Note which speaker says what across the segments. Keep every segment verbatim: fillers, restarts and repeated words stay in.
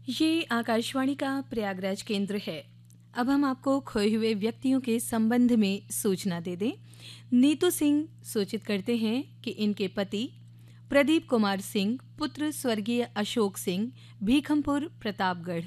Speaker 1: ये आकाशवाणी का प्रयागराज केंद्र है। अब हम आपको खोए हुए व्यक्तियों के संबंध में सूचना दे दें। नीतू सिंह सूचित करते हैं कि इनके पति प्रदीप कुमार सिंह, पुत्र स्वर्गीय अशोक सिंह, भीखमपुर, प्रतापगढ़।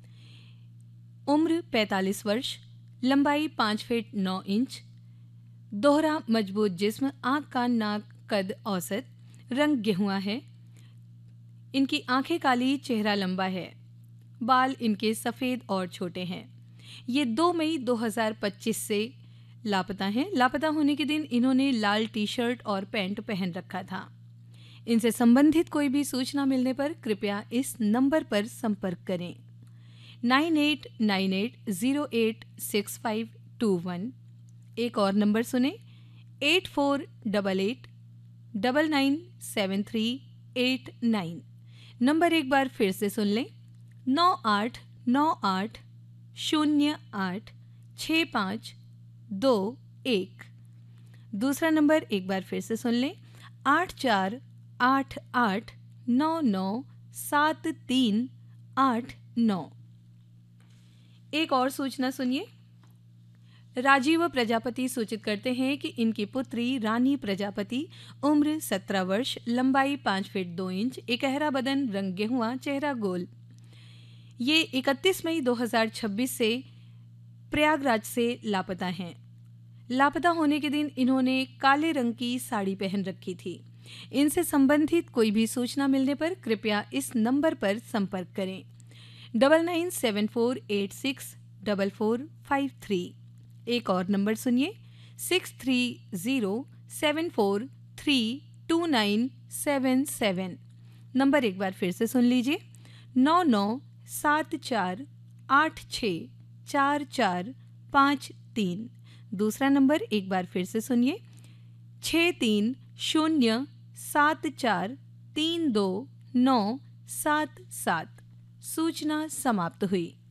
Speaker 1: उम्र पैंतालीस वर्ष, लंबाई पाँच फीट नौ इंच, दोहरा मजबूत जिस्म, आँख कान नाक कद औसत, रंग गेहुआ है। इनकी आंखें काली, चेहरा लंबा है, बाल इनके सफ़ेद और छोटे हैं। ये दो मई दो हज़ार पच्चीस से लापता हैं। लापता होने के दिन इन्होंने लाल टी शर्ट और पैंट पहन रखा था। इनसे संबंधित कोई भी सूचना मिलने पर कृपया इस नंबर पर संपर्क करें nine eight nine eight zero eight six five to one. एक और नंबर सुने eight four double eight double nine seven three eight nine. Number एक बार फिर से सुन लें नौ आठ नौ आठ शून्य आठ छः पाँच दो एक। दूसरा नंबर एक बार फिर से सुन लें आठ चार आठ आठ नौ नौ सात तीन आठ नौ। एक और सूचना सुनिए। राजीव प्रजापति सूचित करते हैं कि इनकी पुत्री रानी प्रजापति, उम्र सत्रह वर्ष, लंबाई पाँच फीट दो इंच, इकहरा बदन, रंग गेहुआ, चेहरा गोल। ये इकतीस मई दो हज़ार छब्बीस से प्रयागराज से लापता हैं। लापता होने के दिन इन्होंने काले रंग की साड़ी पहन रखी थी। इनसे संबंधित कोई भी सूचना मिलने पर कृपया इस नंबर पर संपर्क करें double nine seven four eight six double four five three. एक और नंबर सुनिए six three zero seven four three to nine seven seven. Number एक बार फिर से सुन लीजिए नौ नौ सात चार आठ छः चार चार पाँच तीन। दूसरा नंबर एक बार फिर से सुनिए छः तीन शून्य सात चार तीन दो नौ सात सात। सूचना समाप्त हुई।